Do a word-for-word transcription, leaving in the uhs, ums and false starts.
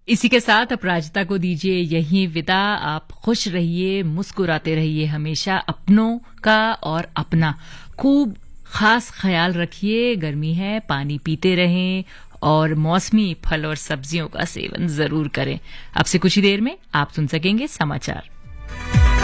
इसी के साथ अपराजिता को दीजिए यही विदा। आप खुश रहिए, मुस्कुराते रहिए हमेशा, अपनों का और अपना खूब खास ख्याल रखिए। गर्मी है, पानी पीते रहें और मौसमी फल और सब्जियों का सेवन जरूर करें। अब से कुछ ही देर में आप सुन सकेंगे समाचार।